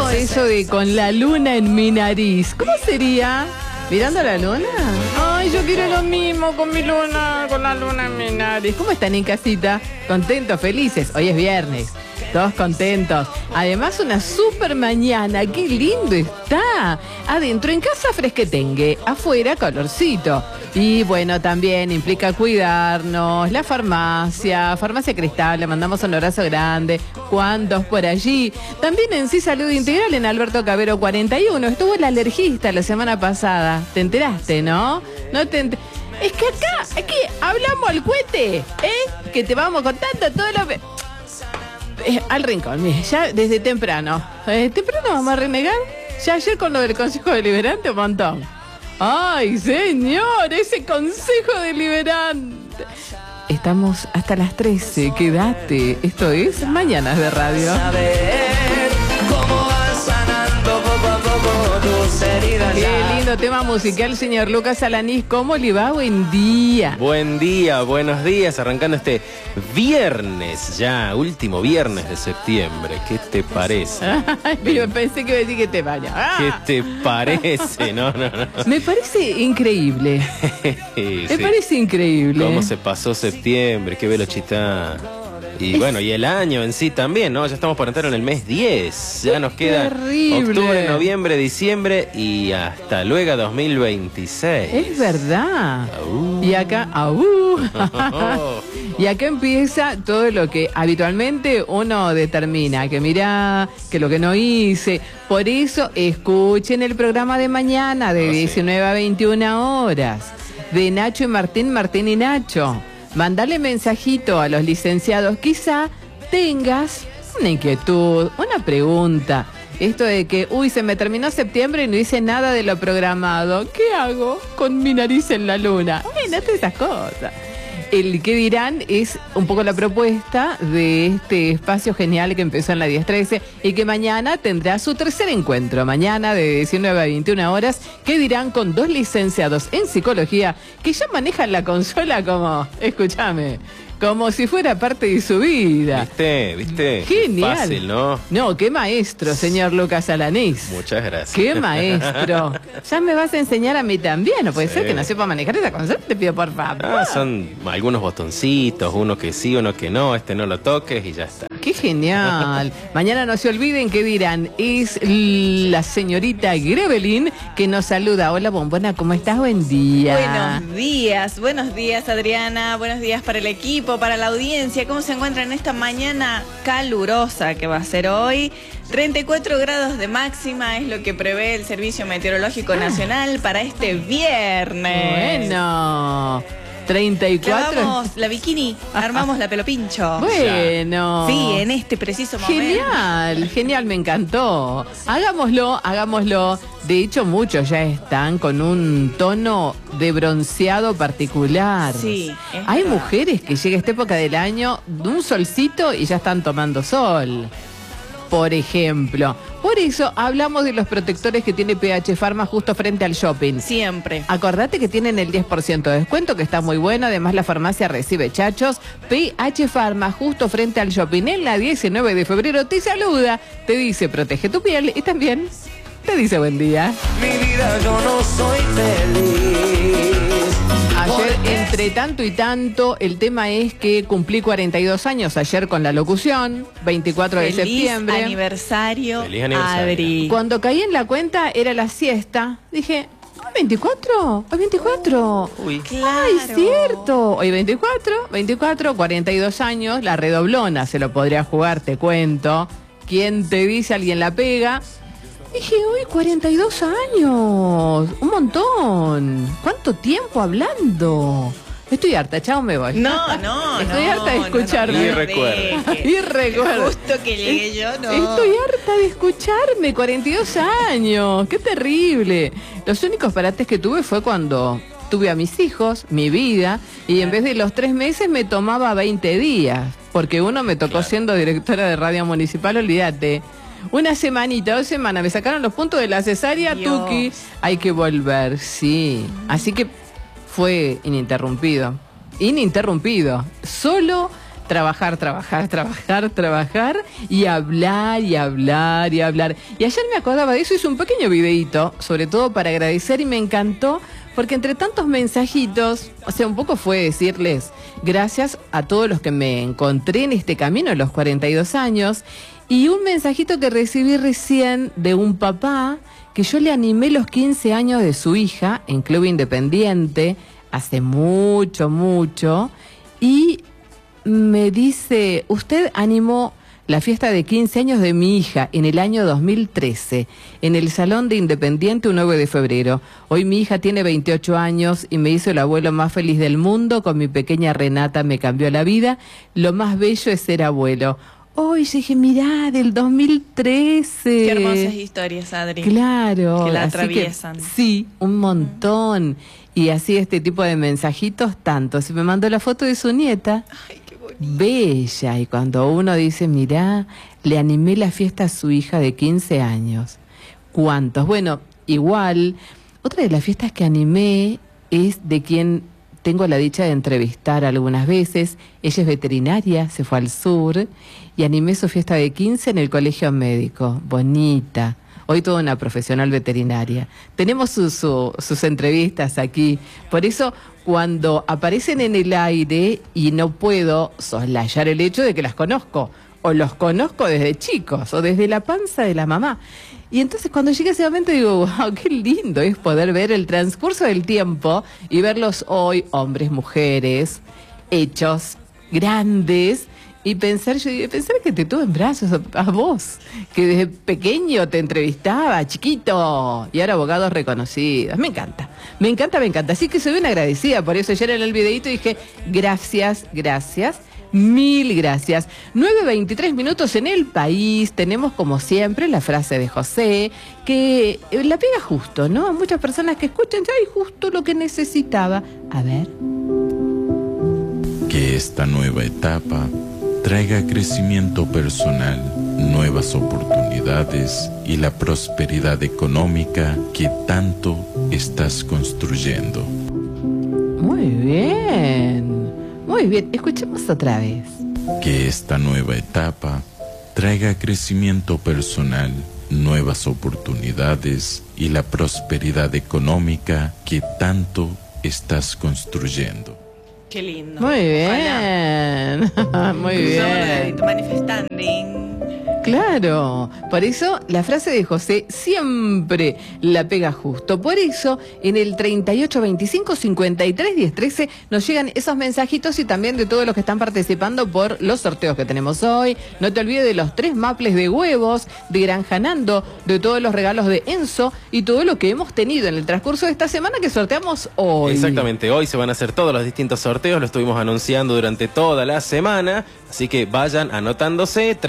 No, eso de con la luna en mi nariz. ¿Cómo sería? ¿Mirando la luna? Ay, yo quiero lo mismo con mi luna, con la luna en mi nariz. ¿Cómo están en casita? Contentos, felices. Hoy es viernes. Todos contentos. Además, una super mañana. ¡Qué lindo está! Adentro en casa fresquetengue, afuera calorcito. Y bueno, también implica cuidarnos. La farmacia Cristal, le mandamos un abrazo grande. ¿Cuántos por allí? También en Sí Salud Integral en Alberto Cabero 41. Estuvo el alergista la semana pasada. ¿Te enteraste, no? No te enter... Es que aquí hablamos al cohete, ¿eh? Que te vamos contando todo lo que... al rincón, mire, ya desde temprano. ¿Temprano vamos a renegar? Ya ayer con lo del Consejo Deliberante, un montón. ¡Ay, señor! Ese Consejo Deliberante. Estamos hasta las 13, quédate. Esto es Mañanas de Radio. Qué lindo tema musical, señor Lucas Alanís. ¿Cómo le va? Buen día. Buen día, buenos días. Arrancando este viernes ya, último viernes de septiembre. ¿Qué te parece? Yo pensé que iba a decir que te vaya. ¿Qué te parece? No. Me parece increíble. Sí. Me parece increíble. ¿Cómo se pasó septiembre? Qué velocidad. Y bueno, y el año en sí también, ¿no? Ya estamos por entrar en el mes 10. Ya nos queda octubre, noviembre, diciembre y hasta luego 2026. Es verdad. Y acá, y acá empieza todo lo que habitualmente uno determina, que mirá, que lo que no hice. Por eso escuchen el programa de mañana de 19 a 21 horas. De Nacho y Martín, Martín y Nacho. Mandale mensajito a los licenciados. Quizá tengas una inquietud, una pregunta. Esto de que, se me terminó septiembre y no hice nada de lo programado. ¿Qué hago con mi nariz en la luna? No te esas cosas. El que dirán es un poco la propuesta de este espacio genial que empezó en la 10:13 y que mañana tendrá su tercer encuentro. Mañana de 19 a 21 horas. ¿Qué dirán con dos licenciados en psicología que ya manejan la consola como, escúchame, como si fuera parte de su vida? ¿Viste? Genial. Fácil, ¿no? No, qué maestro, señor Lucas Alanís. Muchas gracias. Qué maestro. Ya me vas a enseñar a mí también. No puede ser que no sepa manejar esa consola. Te pido por favor. Son algunos botoncitos, uno que sí, uno que no. Este no lo toques y ya está. Qué genial. Mañana no se olviden que dirán. Es la señorita Grevelin que nos saluda. Hola, bombona, ¿cómo estás? Buen día. Buenos días, Adriana. Buenos días para el equipo, para la audiencia. ¿Cómo se encuentran en esta mañana calurosa que va a ser hoy? 34 grados de máxima es lo que prevé el Servicio Meteorológico Nacional para este viernes. Bueno, 34. Armamos la bikini, armamos la pelopincho. Bueno. Sí, en este preciso momento. Genial, me encantó. Hagámoslo. De hecho, muchos ya están con un tono de bronceado particular. Sí. Hay mujeres que llega esta época del año de un solcito y ya están tomando sol. Por ejemplo. Por eso hablamos de los protectores que tiene PH Pharma justo frente al shopping. Siempre. Acordate que tienen el 10% de descuento, que está muy bueno. Además, la farmacia recibe chachos. PH Pharma justo frente al shopping. En la 19 de febrero te saluda, te dice protege tu piel y también te dice buen día. Mi vida, yo no soy feliz. Ayer, entre tanto y tanto, el tema es que cumplí 42 años ayer con la locución, 24 de septiembre. Feliz aniversario, Adri. Cuando caí en la cuenta, era la siesta. Dije, ¿24? ¿Hoy 24? Uy. Claro. ¡Ay, cierto! Hoy 24, 42 años, la redoblona se lo podría jugar, te cuento. ¿Quién te dice? Alguien la pega. Dije, hoy 42 años, un montón. ¿Cuánto tiempo hablando? Estoy harta, chao, me voy. Estoy harta de escucharme. Y recuerdo. Y recuerdo. Justo que llegué yo, no. Estoy harta de escucharme, 42 años. Qué terrible. Los únicos parates que tuve fue cuando tuve a mis hijos, mi vida, y en vez de los 3 meses me tomaba 20 días. Porque uno me tocó siendo directora de radio municipal, olvídate. Una semanita, 2 semanas, me sacaron los puntos de la cesárea, Dios. tuki, hay que volver, sí. Así que fue ininterrumpido. Solo trabajar y hablar y hablar y hablar. Y ayer me acordaba de eso, hice un pequeño videíto, sobre todo para agradecer, y me encantó, porque entre tantos mensajitos, o sea, un poco fue decirles gracias a todos los que me encontré en este camino, en los 42 años, y un mensajito que recibí recién de un papá que yo le animé los 15 años de su hija en Club Independiente, hace mucho, y me dice, usted animó la fiesta de 15 años de mi hija en el año 2013, en el Salón de Independiente, un 9 de febrero. Hoy mi hija tiene 28 años y me hizo el abuelo más feliz del mundo. Con mi pequeña Renata me cambió la vida. Lo más bello es ser abuelo. Hoy yo dije, mirá, del 2013. Qué hermosas historias, Adri. Claro. Que la atraviesan. Sí, un montón. Y así este tipo de mensajitos, tanto. Se me mandó la foto de su nieta. Ay, qué bonito. Bella. Y cuando uno dice, mirá, le animé la fiesta a su hija de 15 años. ¿Cuántos? Bueno, igual, otra de las fiestas que animé es de quien tengo la dicha de entrevistar algunas veces. Ella es veterinaria, se fue al sur, y animé su fiesta de 15 en el colegio médico. Bonita. Hoy toda una profesional veterinaria. Tenemos sus entrevistas aquí. Por eso, cuando aparecen en el aire, y no puedo soslayar el hecho de que las conozco, o los conozco desde chicos, o desde la panza de la mamá. Y entonces cuando llega ese momento digo, wow, qué lindo es poder ver el transcurso del tiempo y verlos hoy, hombres, mujeres, hechos, grandes. Y pensar que te tuve en brazos a vos, que desde pequeño te entrevistaba, chiquito, y ahora abogados reconocidos. Me encanta. Así que soy bien agradecida por eso. Ayer en el videito dije, gracias, mil gracias. 9:23 minutos en el país. Tenemos como siempre la frase de José, que la pega justo, ¿no? Muchas personas que escuchan, ay, justo lo que necesitaba. A ver. Que esta nueva etapa traiga crecimiento personal, nuevas oportunidades y la prosperidad económica que tanto estás construyendo. Muy bien. Escuchemos otra vez. Que esta nueva etapa traiga crecimiento personal, nuevas oportunidades y la prosperidad económica que tanto estás construyendo. Qué lindo. Muy bien. Muy bien. Manifestando. Claro, por eso la frase de José siempre la pega justo. Por eso en el 3825-531013 nos llegan esos mensajitos, y también de todos los que están participando por los sorteos que tenemos hoy. No te olvides de los 3 maples de huevos de Granja Nando, de todos los regalos de Enzo y todo lo que hemos tenido en el transcurso de esta semana que sorteamos hoy. Exactamente, hoy se van a hacer todos los distintos sorteos, lo estuvimos anunciando durante toda la semana, así que vayan anotándose.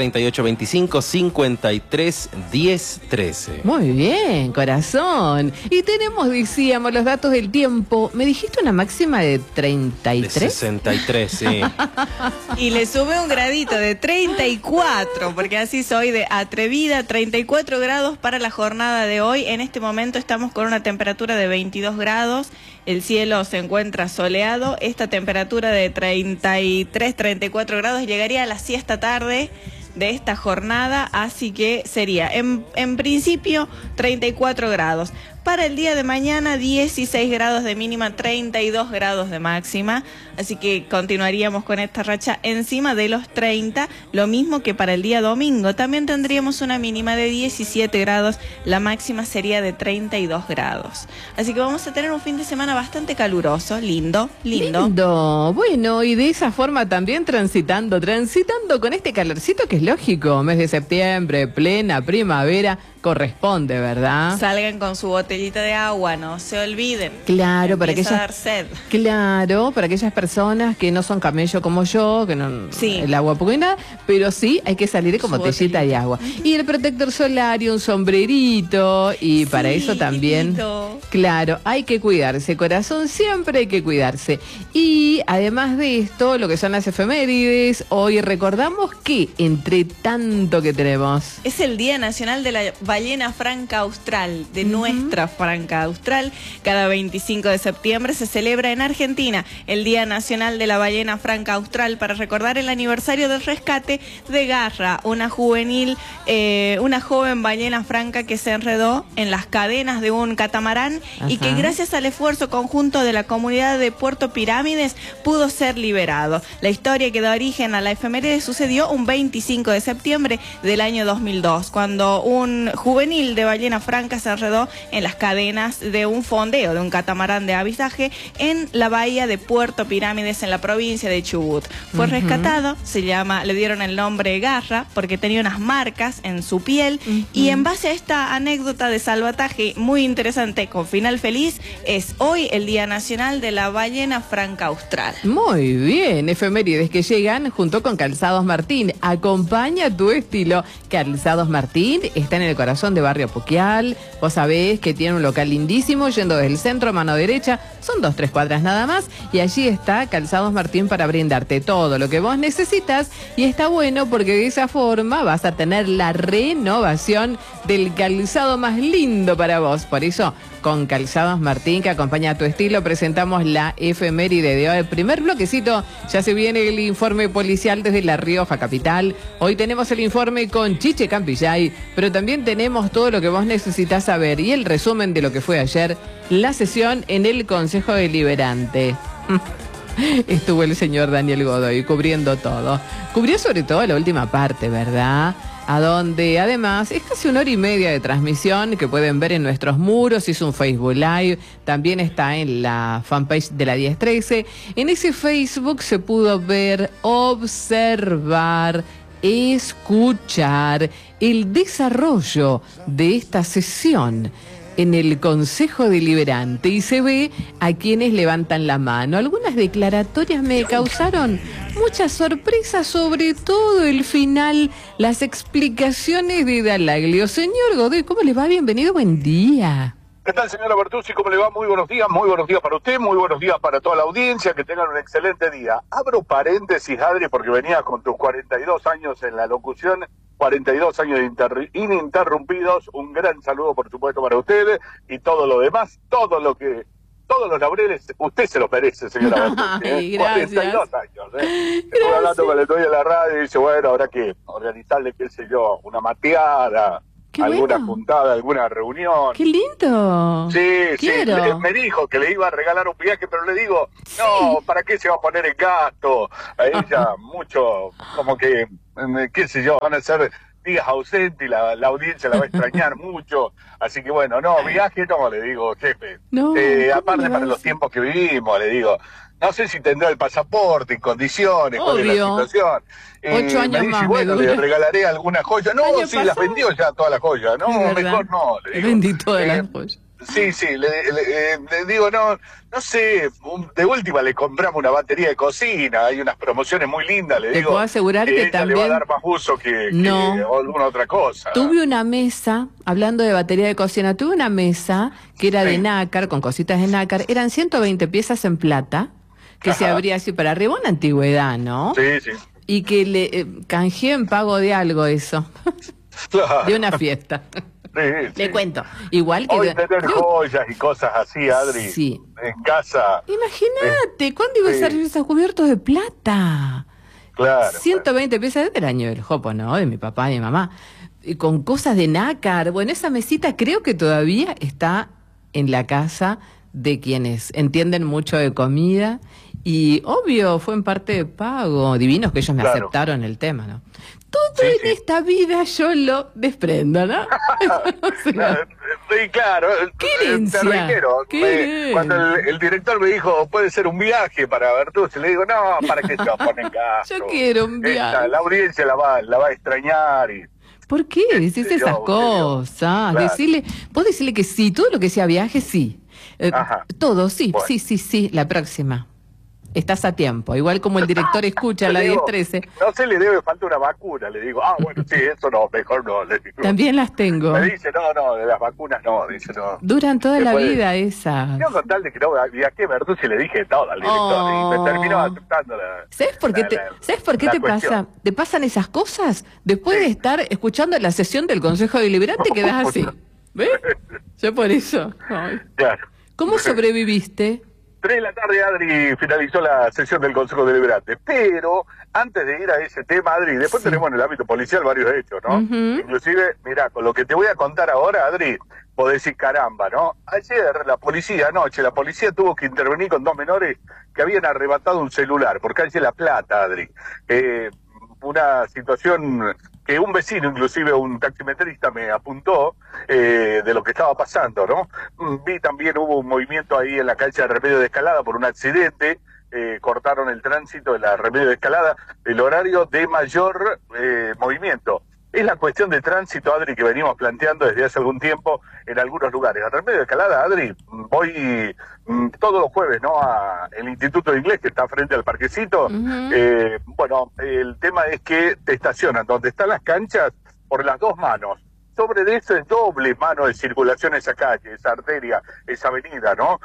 3825-531013. Muy bien, corazón. Y tenemos, decíamos, los datos del tiempo. ¿Me dijiste una máxima de 33? De 63, sí. Y le sube un gradito de 34, porque así soy de atrevida. 34 grados para la jornada de hoy. En este momento estamos con una temperatura de 22 grados. El cielo se encuentra soleado. Esta temperatura de 33, 34 grados llegaría a la siesta tarde de esta jornada, así que sería en principio 34 grados. Para el día de mañana 16 grados de mínima, 32 grados de máxima, así que continuaríamos con esta racha encima de los 30, lo mismo que para el día domingo. También tendríamos una mínima de 17 grados, la máxima sería de 32 grados. Así que vamos a tener un fin de semana bastante caluroso, lindo. Bueno, y de esa forma también transitando con este calorcito que es lógico, mes de septiembre, plena primavera, corresponde, ¿verdad? Salgan con su botellita de agua, no se olviden. Claro, para Empieza a dar sed. Claro, para aquellas personas que no son camello como yo, que no, sí, el agua poco y nada, pero sí hay que salir con botellita de agua. Y el protector solar y un sombrerito, y para eso también, claro, hay que cuidarse, corazón, siempre hay que cuidarse. Y además de esto, lo que son las efemérides, hoy recordamos que entre tanto que tenemos, es el Día Nacional de la Ballena Franca Austral, de nuestra Franca Austral. Cada 25 de septiembre se celebra en Argentina el Día Nacional de la Ballena Franca Austral para recordar el aniversario del rescate de Garra, una joven ballena franca que se enredó en las cadenas de un catamarán. Ajá. Y que gracias al esfuerzo conjunto de la comunidad de Puerto Pirámides pudo ser liberado. La historia que da origen a la efeméride sucedió un 25 de septiembre del año 2002, cuando un juvenil de ballena franca se enredó en las cadenas de un fondeo de un catamarán de avistaje en la bahía de Puerto Pirámides en la provincia de Chubut. Fue rescatado, le dieron el nombre Garra porque tenía unas marcas en su piel y en base a esta anécdota de salvataje muy interesante con final feliz, es hoy el Día Nacional de la Ballena Franca Austral. Muy bien, efemérides que llegan junto con Calzados Martín. Acompaña tu estilo. Calzados Martín está en el corazón de Barrio Puquial. Vos sabés que tiene un local lindísimo yendo desde el centro a mano derecha. Son 2-3 cuadras nada más y allí está Calzados Martín para brindarte todo lo que vos necesitas y está bueno porque de esa forma vas a tener la renovación del calzado más lindo para vos. Por eso, con Calzados Martín, que acompaña a tu estilo, presentamos la efeméride de hoy. El primer bloquecito, ya se viene el informe policial desde La Rioja capital. Hoy tenemos el informe con Chiche Campillay, pero también tenemos todo lo que vos necesitas saber y el resumen de lo que fue ayer, la sesión en el Consejo Deliberante. Estuvo el señor Daniel Godoy cubriendo todo. Cubrió sobre todo la última parte, ¿verdad? A donde además es casi 1 hora y media de transmisión que pueden ver en nuestros muros. Hizo un Facebook Live, también está en la fanpage de la 1013. En ese Facebook se pudo ver, observar, escuchar el desarrollo de esta sesión en el Consejo Deliberante y se ve a quienes levantan la mano. Algunas declaratorias me causaron mucha sorpresa, sobre todo el final, las explicaciones de Dalaglio. Señor Godoy, ¿cómo le va? Bienvenido, buen día. ¿Qué tal, señora Bertuzzi? ¿Cómo le va? Muy buenos días para usted, muy buenos días para toda la audiencia, que tengan un excelente día. Abro paréntesis, Adri, porque venías con tus 42 años en la locución, 42 años ininterrumpidos. Un gran saludo, por supuesto, para ustedes y todo lo demás, todos los laureles, usted se los merece, señora Bertuzzi. Ay, gracias. 42 años, Estuve hablando con el dueño de la radio y dice, bueno, habrá que organizarle, qué sé yo, una mateada, alguna juntada, alguna reunión. ¡Qué lindo! Sí, Quiero. sí, me dijo que le iba a regalar un viaje, pero le digo, no, ¿para qué se va a poner en gasto? A ella mucho, como que, qué sé yo, van a ser días ausentes y la audiencia la va a extrañar mucho. Así que bueno, no, viaje no, le digo, jefe. No, aparte para los tiempos que vivimos, le digo, no sé si tendrá el pasaporte en condiciones, cuál es la situación. 8 años me dice, más, bueno, le regalaré alguna joya. No, sí, las vendió ya todas las joyas. No, mejor no, le digo. Vendí todas las joyas. Sí, le digo, no sé, de última le compramos una batería de cocina, hay unas promociones muy lindas, le digo. Te puedo asegurar que ella también le va a dar más uso que alguna otra cosa. Tuve una mesa, hablando de batería de cocina, tuve una mesa que era de nácar, con cositas de nácar, eran 120 piezas en plata, que se abría así para arriba, una antigüedad, ¿no? Sí, sí. Y que le canjeé en pago de algo eso, de una fiesta. Sí. Le cuento. Igual que hoy tener joyas y cosas así, Adri, en casa. Imagínate, ¿cuándo iba a ser esos cubiertos de plata? Claro. 120 piezas del año del Jopo, ¿no? De mi papá y mi mamá. Y con cosas de nácar. Bueno, esa mesita creo que todavía está en la casa de quienes entienden mucho de comida. Y obvio, fue en parte de pago. Divinos que ellos me aceptaron el tema, ¿no? Todo en esta vida yo lo desprendo, ¿no? Sí, claro. ¿Qué herencia? Cuando el director me dijo, puede ser un viaje para Bertuzzi, le digo, no, ¿para qué se va a poner en gasto? Yo quiero un viaje. La audiencia la va a extrañar. ¿Por qué decís esas cosas? Claro. Vos decirle que sí, todo lo que sea viaje, sí. Todo, sí, bueno. sí, la próxima. Estás a tiempo, igual como el director escucha la 1013. No se le debe, falta una vacuna, le digo, bueno, sí, eso no, mejor no, le digo. También las tengo. Me dice, no, de las vacunas no, dice no. Duran toda la vida esas. Yo con tal de que no viajé, Bertuzzi, le dije todo al director y me terminó aceptando la... ¿Sabes por qué te pasa? ¿Te pasan esas cosas? Después de estar escuchando la sesión del Consejo Deliberante quedás así. ¿Ves? Yo por eso. Ay. Claro. ¿Cómo sobreviviste? 3 de la tarde, Adri, finalizó la sesión del Consejo Deliberante. Pero, antes de ir a ese tema, Adri, después Sí. tenemos en el ámbito policial varios hechos, ¿no? Inclusive, mirá, con lo que te voy a contar ahora, Adri, podés decir caramba, ¿no? Ayer, anoche, la policía tuvo que intervenir con 2 menores que habían arrebatado un celular, por calle La Plata, Adri. Una situación que un vecino, inclusive un taximetrista, me apuntó de lo que estaba pasando, ¿no? Vi también hubo un movimiento ahí en la calle de Remedio de Escalada por un accidente, cortaron el tránsito de la Remedio de Escalada, el horario de mayor movimiento. Es la cuestión de tránsito, Adri, que venimos planteando desde hace algún tiempo en algunos lugares. A Remedio de Escalada, Adri, voy todos los jueves, ¿no? El Instituto de Inglés, que está frente al parquecito. Bueno, el tema es que te estacionan donde están las canchas por las 2 manos. Sobre de eso es doble mano de circulación esa calle, esa arteria, esa avenida, ¿no?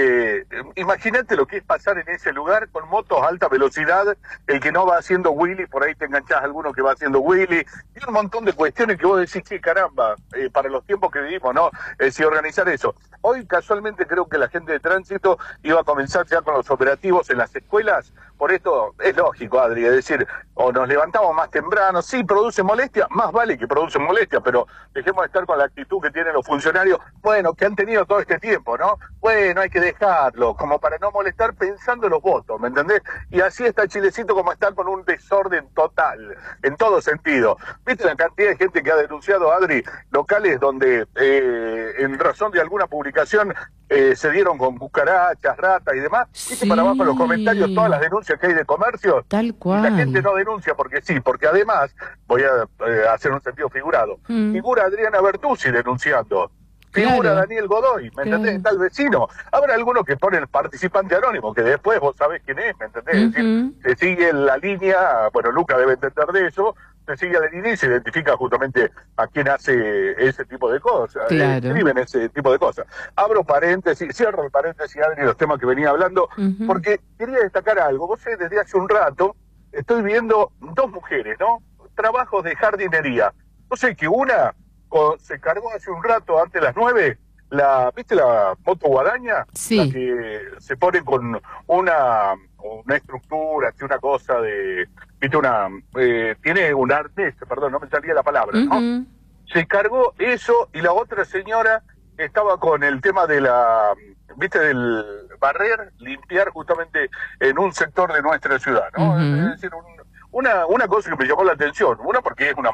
Imagínate lo que es pasar en ese lugar con motos a alta velocidad, el que no va haciendo wheelie, por ahí te enganchás a alguno que va haciendo wheelie, y un montón de cuestiones que vos decís, sí, caramba, para los tiempos que vivimos, ¿no? Si organizar eso. Hoy casualmente creo que la gente de tránsito iba a comenzar ya con los operativos en las escuelas, por esto es lógico, Adri, es decir, o nos levantamos más temprano, sí, produce molestia, más vale que produce molestia, pero dejemos de estar con la actitud que tienen los funcionarios, bueno, que han tenido todo este tiempo, ¿no? Bueno, hay que dejarlo, como para no molestar pensando en los votos, ¿me entendés? Y así está Chilecito como está con un desorden total, en todo sentido. ¿Viste la cantidad de gente que ha denunciado, Adri, locales donde en razón de alguna publicación se dieron con cucarachas, ratas y demás? ¿Viste Sí. para abajo en los comentarios todas las denuncias que hay de comercio? Tal cual. Y la gente no denuncia porque sí, porque además, voy a hacer un sentido figurado, figura Adriana Bertuzzi denunciando, figura Claro. Daniel Godoy, ¿me entendés? Claro. Está el vecino. Habrá algunos que ponen participante anónimo, que después vos sabés quién es, ¿me entendés? Es decir, se sigue la línea, bueno, Luca debe entender de eso, se sigue la línea y se identifica justamente a quién hace ese tipo de cosas, Claro. escriben ese tipo de cosas. Abro paréntesis, cierro el paréntesis, Adri, los temas que venía hablando, porque quería destacar algo. Vos sabés, desde hace un rato estoy viendo 2 mujeres, ¿no? Trabajos de jardinería. No sé, que una se cargó hace un rato, antes de las 9, ¿viste la moto guadaña? Sí. La que se pone con una estructura, así, una cosa de, ¿viste? Tiene un arnés, perdón, no me salía la palabra, ¿no? Se cargó eso, y la otra señora estaba con el tema de ¿viste? Del barrer, limpiar justamente en un sector de nuestra ciudad, ¿no? Es decir, una cosa que me llamó la atención, una porque es una